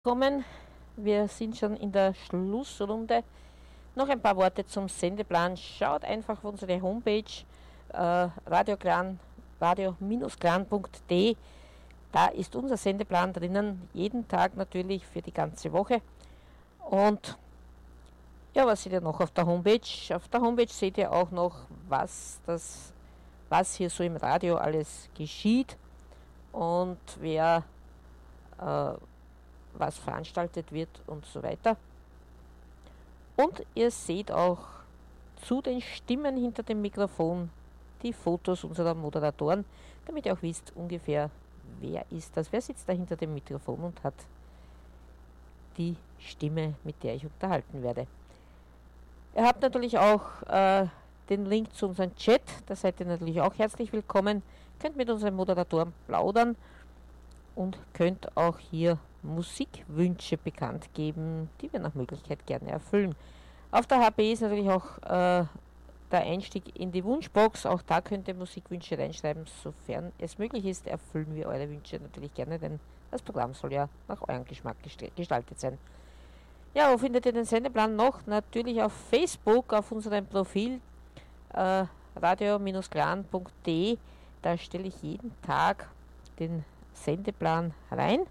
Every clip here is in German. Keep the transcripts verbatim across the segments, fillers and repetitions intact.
Kommen. Wir sind schon in der Schlussrunde. Noch ein paar Worte zum Sendeplan. Schaut einfach auf unsere Homepage äh, radioklan, radio-klan punkt de. Da ist unser Sendeplan drinnen, jeden Tag natürlich für die ganze Woche. Und ja, was seht ihr noch auf der Homepage? Auf der Homepage seht ihr auch noch, was, das, was hier so im Radio alles geschieht und wer äh, was veranstaltet wird und so weiter. Und ihr seht auch zu den Stimmen hinter dem Mikrofon die Fotos unserer Moderatoren, damit ihr auch wisst ungefähr, wer ist das, wer sitzt da hinter dem Mikrofon und hat die Stimme, mit der ich unterhalten werde. Ihr habt natürlich auch äh, den Link zu unserem Chat, da seid ihr natürlich auch herzlich willkommen, könnt mit unseren Moderatoren plaudern und könnt auch hier Musikwünsche bekannt geben, die wir nach Möglichkeit gerne erfüllen. Auf der H P ist natürlich auch äh, der Einstieg in die Wunschbox, auch da könnt ihr Musikwünsche reinschreiben, sofern es möglich ist, erfüllen wir eure Wünsche natürlich gerne, denn das Programm soll ja nach eurem Geschmack gestaltet sein. Ja, wo findet ihr den Sendeplan noch? Natürlich auf Facebook, auf unserem Profil äh, radio-klan punkt de, da stelle ich jeden Tag den Sendeplan rein.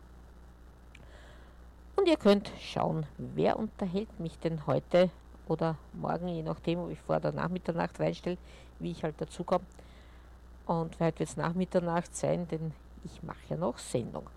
Und ihr könnt schauen, wer unterhält mich denn heute oder morgen, je nachdem, ob ich vor oder nach Mitternacht reinstelle, wie ich halt dazu komme. Und heute wird es nach Mitternacht sein, denn ich mache ja noch Sendung.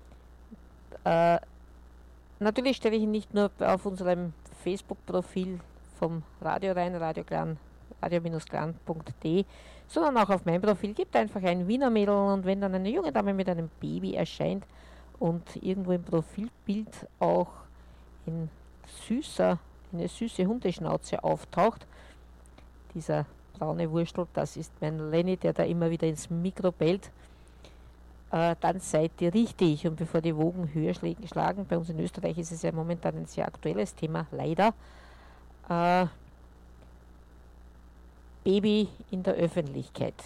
Äh, natürlich stelle ich ihn nicht nur auf unserem Facebook-Profil vom Radio rein, radioklan, radio-klan punkt de, sondern auch auf meinem Profil. Gibt einfach ein Wiener Mädel und wenn dann eine junge Dame mit einem Baby erscheint und irgendwo im Profilbild auch ein süßer, eine süße Hundeschnauze auftaucht, dieser braune Wurstel, das ist mein Lenny, der da immer wieder ins Mikro bellt, äh, dann seid ihr richtig. Und bevor die Wogen höher schlagen, bei uns in Österreich ist es ja momentan ein sehr aktuelles Thema, leider, äh, Baby in der Öffentlichkeit.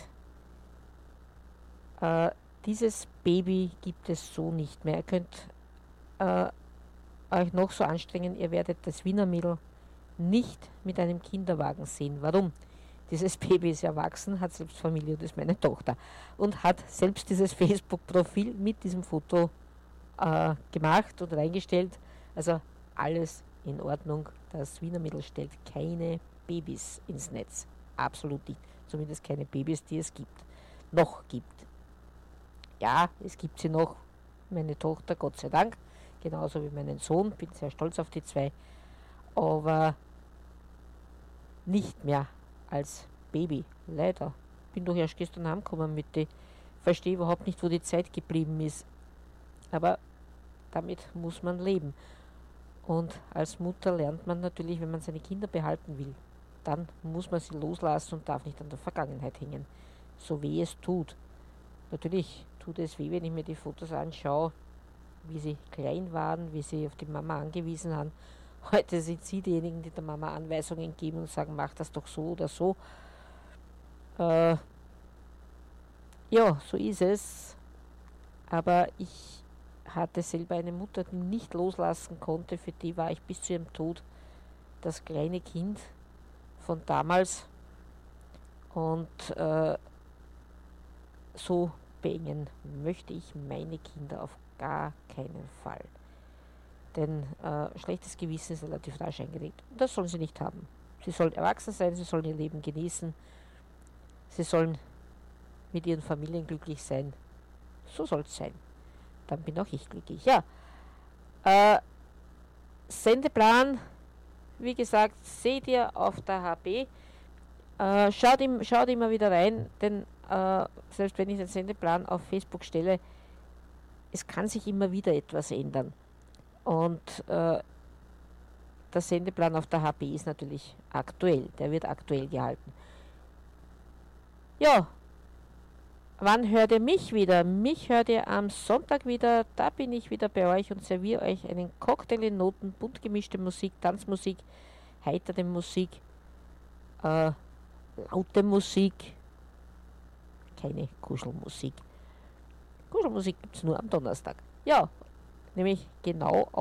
Äh, dieses Baby gibt es so nicht mehr. Ihr könnt äh, euch noch so anstrengen, ihr werdet das Wiener Mädel nicht mit einem Kinderwagen sehen. Warum? Dieses Baby ist erwachsen, hat selbst Familie und ist meine Tochter. Und hat selbst dieses Facebook-Profil mit diesem Foto äh, gemacht und reingestellt. Also alles in Ordnung. Das Wiener Mädel stellt keine Babys ins Netz. Absolut nicht. Zumindest keine Babys, die es gibt. Noch gibt. Ja, es gibt sie noch. Meine Tochter, Gott sei Dank. Genauso wie meinen Sohn. Bin sehr stolz auf die zwei. Aber nicht mehr als Baby. Leider. Bin doch erst gestern heimgekommen mit die. Verstehe überhaupt nicht, wo die Zeit geblieben ist. Aber damit muss man leben. Und als Mutter lernt man natürlich, wenn man seine Kinder behalten will, dann muss man sie loslassen und darf nicht an der Vergangenheit hängen. So weh es tut. Natürlich tut es weh, wenn ich mir die Fotos anschaue, wie sie klein waren, wie sie auf die Mama angewiesen haben. Heute sind sie diejenigen, die der Mama Anweisungen geben und sagen, mach das doch so oder so. Äh, ja, so ist es. Aber ich hatte selber eine Mutter, die nicht loslassen konnte. Für die war ich bis zu ihrem Tod das kleine Kind von damals. Und äh, so beengen möchte ich meine Kinder auf gar keinen Fall. Denn äh, schlechtes Gewissen ist relativ rasch eingelegt. Und das sollen sie nicht haben. Sie sollen erwachsen sein, sie sollen ihr Leben genießen, sie sollen mit ihren Familien glücklich sein. So soll es sein. Dann bin auch ich glücklich. Ja, äh, Sendeplan, wie gesagt, seht ihr auf der H P. Äh, schaut, im, schaut immer wieder rein, denn äh, selbst wenn ich den Sendeplan auf Facebook stelle, es kann sich immer wieder etwas ändern. Und äh, der Sendeplan auf der H P ist natürlich aktuell, der wird aktuell gehalten. Ja, wann hört ihr mich wieder? Mich hört ihr am Sonntag wieder, da bin ich wieder bei euch und serviere euch einen Cocktail in Noten, bunt gemischte Musik, Tanzmusik, heitere Musik, äh, laute Musik, keine Kuschelmusik. Kuschelmusik gibt es nur am Donnerstag. Ja, nämlich genau